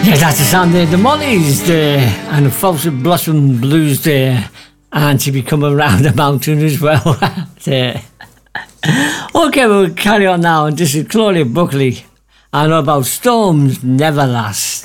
Yeah, that's the sound of the Mollies there, and the Fawcett Blossom Blues there, and to be coming around the mountain as well. There. Okay, we'll carry on now, and this is Claudia Buckley, and about Storms Never Last.